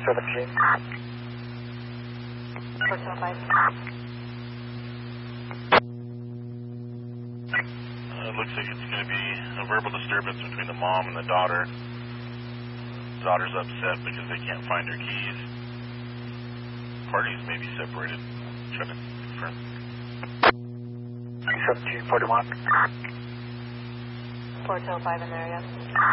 17. Hotel 5. It looks like it's going to be a verbal disturbance between the mom and the daughter. Daughter's upset because they can't find her keys. Parties may be separated. Try to confirm. 1741. Hotel 5 in there, yeah.